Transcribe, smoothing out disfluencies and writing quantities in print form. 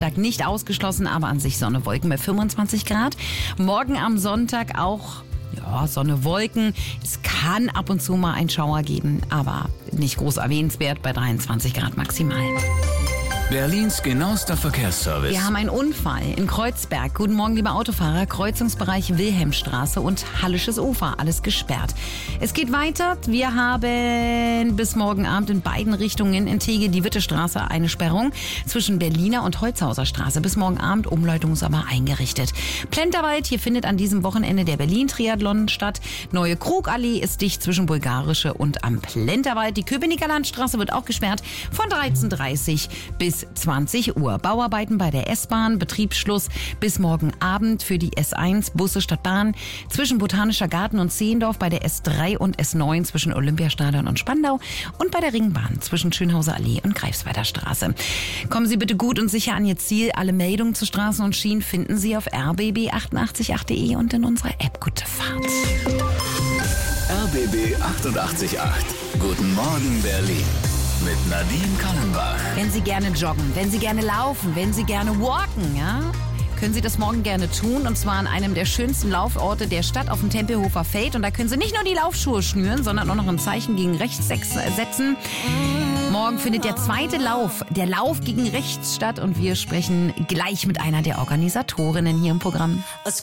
Dienstag nicht ausgeschlossen, aber an sich Sonne, Wolken bei 25 Grad. Morgen am Sonntag auch Sonne, Wolken. Es kann ab und zu mal einen Schauer geben, aber nicht groß erwähnenswert bei 23 Grad maximal. Berlins genauester Verkehrsservice. Wir haben einen Unfall in Kreuzberg. Guten Morgen, liebe Autofahrer. Kreuzungsbereich Wilhelmstraße und Hallisches Ufer. Alles gesperrt. Es geht weiter. Wir haben bis morgen Abend in beiden Richtungen in Tegel die Wittestraße eine Sperrung zwischen Berliner und Holzhauser Straße. Bis morgen Abend. Umleitung ist aber eingerichtet. Plenterwald, hier findet an diesem Wochenende der Berlin-Triathlon statt. Neue Krugallee ist dicht zwischen Bulgarische und am Plenterwald. Die Köpenicker Landstraße wird auch gesperrt von 13:30 bis 20 Uhr. Bauarbeiten bei der S-Bahn, Betriebsschluss bis morgen Abend für die S1 Busse statt Bahn zwischen Botanischer Garten und Zehendorf, bei der S3 und S9 zwischen Olympiastadion und Spandau und bei der Ringbahn zwischen Schönhauser Allee und Greifswalder Straße. Kommen Sie bitte gut und sicher an Ihr Ziel. Alle Meldungen zu Straßen und Schienen finden Sie auf rbb888.de und in unserer App. Gute Fahrt. RBB 888. Guten Morgen, Berlin. Mit Nadine Kallenbach. Wenn Sie gerne joggen, wenn Sie gerne laufen, wenn Sie gerne walken, ja, können Sie das morgen gerne tun. Und zwar an einem der schönsten Lauforte der Stadt auf dem Tempelhofer Feld. Und da können Sie nicht nur die Laufschuhe schnüren, sondern auch noch ein Zeichen gegen rechts setzen. Morgen findet der zweite Lauf, der Lauf gegen rechts statt. Und wir sprechen gleich mit einer der Organisatorinnen hier im Programm.